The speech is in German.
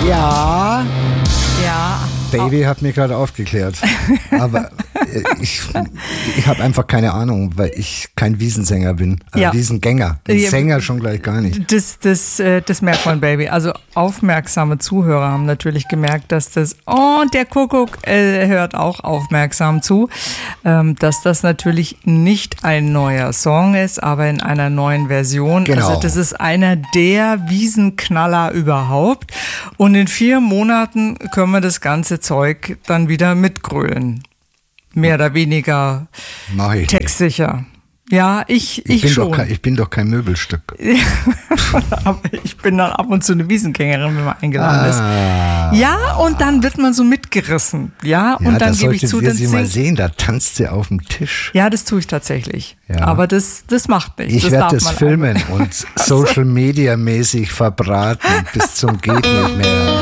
Ja. Ja. Baby hat mir gerade aufgeklärt. Aber ich habe einfach keine Ahnung, weil ich kein Wiesensänger bin. Wiesengänger. Sänger schon gleich gar nicht. Das merkt man, Baby. Also aufmerksame Zuhörer haben natürlich gemerkt, dass der Kuckuck hört auch aufmerksam zu, dass das natürlich nicht ein neuer Song ist, aber in einer neuen Version. Genau. Also das ist einer der Wiesenknaller überhaupt. Und in 4 Monaten können wir das ganze Zeug dann wieder mitgrölen. Mehr oder weniger textsicher. Ja, ich schon. Ich bin doch kein Möbelstück. Aber ich bin dann ab und zu eine Wiesengängerin, wenn man eingeladen ist. Ja, und dann wird man so mitgerissen. Ja, und dann gebe ich zu, dann sie mal sehen, da tanzt sie auf dem Tisch. Ja, das tue ich tatsächlich. Ja. Aber das macht nichts. Ich werde das filmen und Social Media mäßig verbraten bis zum geht nicht mehr.